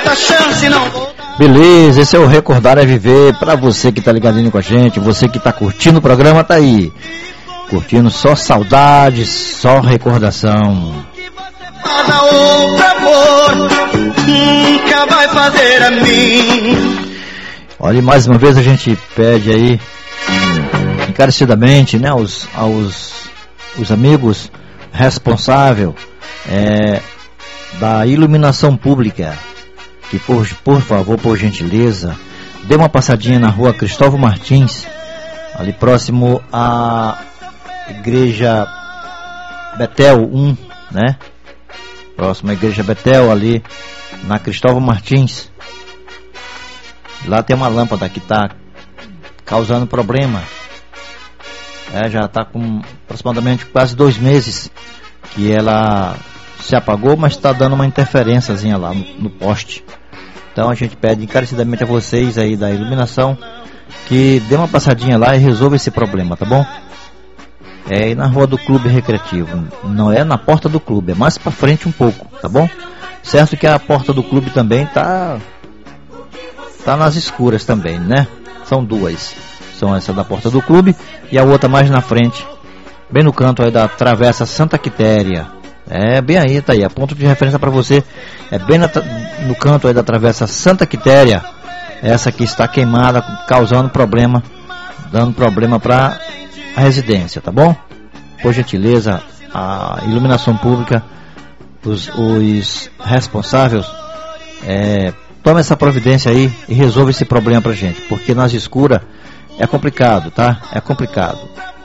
essa chance não voltar. Beleza, esse é o Recordar é Viver. Pra você que tá ligadinho com a gente, você que tá curtindo o programa, tá aí curtindo só saudades, só recordação. Nada outro amor nunca vai fazer a mim. Olha, mais uma vez a gente pede aí encarecidamente, né, os amigos responsáveis da iluminação pública, que por favor, por gentileza, dê uma passadinha na rua Cristóvão Martins, ali próximo à Igreja Betel 1, né? Próximo à Igreja Betel, ali na Cristóvão Martins. Lá tem uma lâmpada que está causando problema. Já está com aproximadamente quase 2 meses que ela se apagou, mas está dando uma interferênciazinha lá no poste. Então a gente pede encarecidamente a vocês aí da iluminação que dê uma passadinha lá e resolva esse problema, tá bom? É na rua do Clube Recreativo, não é na porta do clube, é mais pra frente um pouco, tá bom? Certo que a porta do clube também tá nas escuras também, né? São duas, são essa da porta do clube e a outra mais na frente, bem no canto aí da Travessa Santa Quitéria. Bem aí, tá aí, a ponto de referência pra você, bem no canto aí da Travessa Santa Quitéria, essa que está queimada, causando problema, dando problema pra a residência, tá bom? Por gentileza, a iluminação pública, os responsáveis, tome essa providência aí e resolva esse problema pra gente, porque nas escuras é complicado, tá? É complicado.